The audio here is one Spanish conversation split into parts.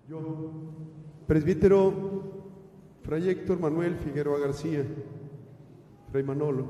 Yo, presbítero Fray Héctor Manuel Figueroa García, Fray Manolo,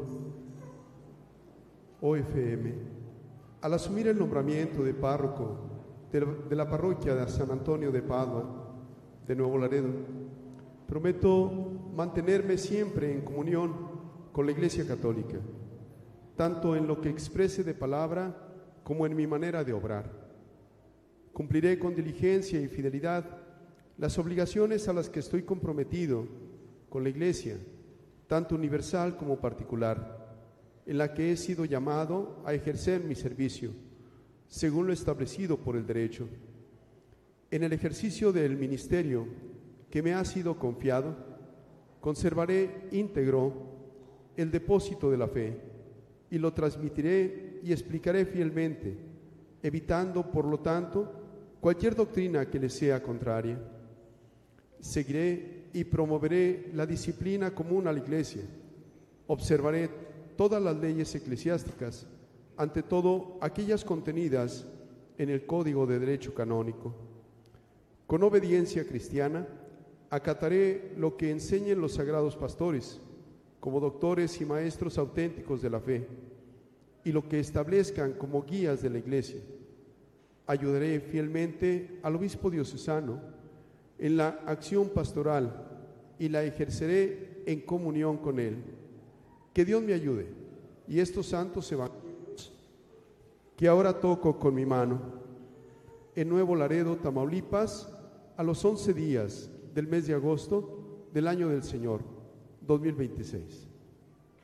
OFM, al asumir el nombramiento de párroco de la parroquia de San Antonio de Padua, de Nuevo Laredo, prometo mantenerme siempre en comunión con la Iglesia Católica, tanto en lo que exprese de palabra como en mi manera de obrar. Cumpliré con diligencia y fidelidad las obligaciones a las que estoy comprometido con la Iglesia, tanto universal como particular, en la que he sido llamado a ejercer mi servicio, según lo establecido por el derecho. En el ejercicio del ministerio que me ha sido confiado, conservaré íntegro el depósito de la fe y lo transmitiré y explicaré fielmente, evitando, por lo tanto, cualquier doctrina que le sea contraria. Seguiré y promoveré la disciplina común a la Iglesia. Observaré todas las leyes eclesiásticas, ante todo aquellas contenidas en el Código de Derecho Canónico. Con obediencia cristiana, acataré lo que enseñen los sagrados pastores, como doctores y maestros auténticos de la fe, y lo que establezcan como guías de la Iglesia. Ayudaré fielmente al obispo diocesano en la acción pastoral y la ejerceré en comunión con él. Que Dios me ayude y estos santos evangelios que ahora toco con mi mano, en Nuevo Laredo, Tamaulipas, a los 11 días del mes de agosto del año del Señor 2026.